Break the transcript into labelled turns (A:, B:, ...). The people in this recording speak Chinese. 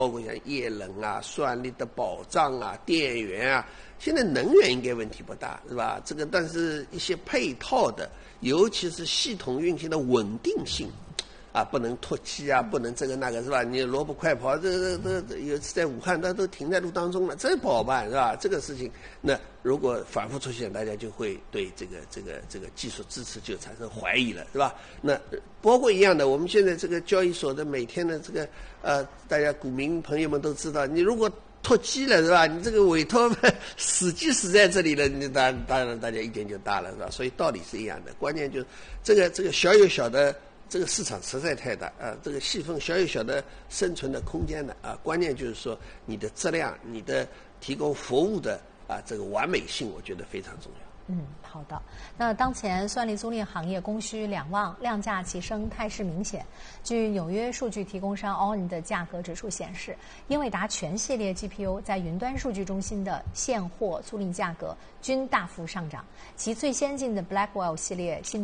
A: 包括像液冷啊、算力的保障啊、电源啊，现在能源应该问题不大，是吧？这个但是一些配套的，尤其是系统运行的稳定性。啊，不能脱机啊，不能这个那个是吧？你萝卜快跑，这有次在武汉，它都停在路当中了，这不好办是吧？这个事情，那如果反复出现，大家就会对这个技术支持就产生怀疑了，是吧？那包括一样的，我们现在这个交易所的每天的这个大家股民朋友们都知道，你如果脱机了是吧？你这个委托死机死在这里了，你当然大家意见就大了是吧？所以道理是一样的，关键就是这个小有小的。这个市场实在太大啊，这个细分小有小的生存的空间的啊，关键就是说你的质量、你的提供服务的啊这个完美性，我觉得非常重要。
B: 好的。那当前算力租赁行业供需两旺，量价齐升态势明显。据纽约数据提供商 ON 的价格指数显示，英伟达全系列 GPU 在云端数据中心的现货租赁价格均大幅上涨，其最先进的 Blackwell 系列芯